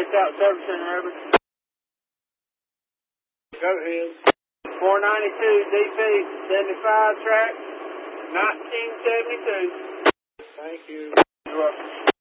South Service Center, over. Go ahead. 492 DP 75 track 1972. Thank you. You're welcome.